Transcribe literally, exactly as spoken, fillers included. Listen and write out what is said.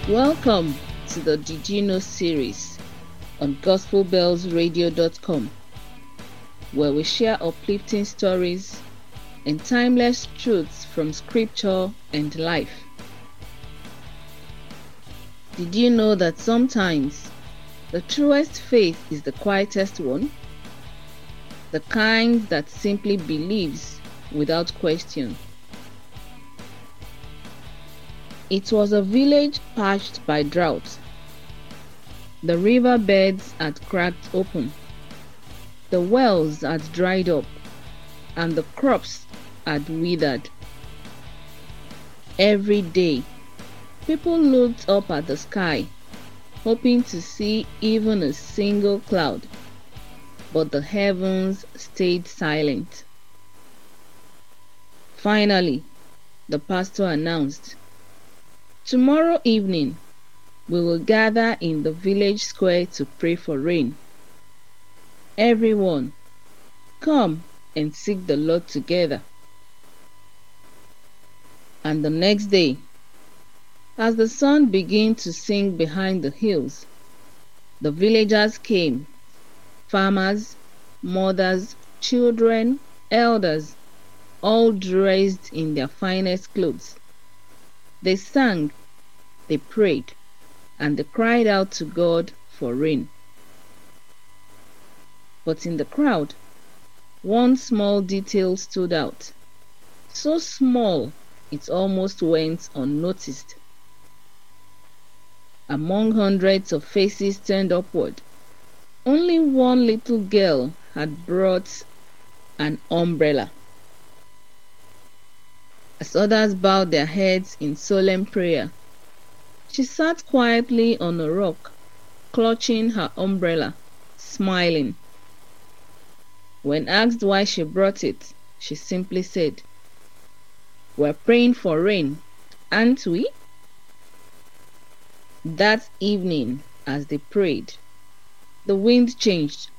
Welcome to the Did You Know series on gospel bells radio dot com, where we share uplifting stories and timeless truths from scripture and life. Did you know that sometimes the truest faith is the quietest one? The kind that simply believes without question. It was a village parched by drought. The river beds had cracked open, the wells had dried up, and the crops had withered. Every day, people looked up at the sky, hoping to see even a single cloud, but the heavens stayed silent. Finally, the pastor announced, "Tomorrow evening, we will gather in the village square to pray for rain. Everyone, come and seek the Lord together." And the next day, as the sun began to sink behind the hills, the villagers came, farmers, mothers, children, elders, all dressed in their finest clothes. They sang, they prayed, and they cried out to God for rain. But in the crowd, one small detail stood out, so small it almost went unnoticed. Among hundreds of faces turned upward, only one little girl had brought an umbrella. As others bowed their heads in solemn prayer, she sat quietly on a rock, clutching her umbrella, smiling. When asked why she brought it, she simply said, "We're praying for rain, aren't we?" That evening, as they prayed, the wind changed.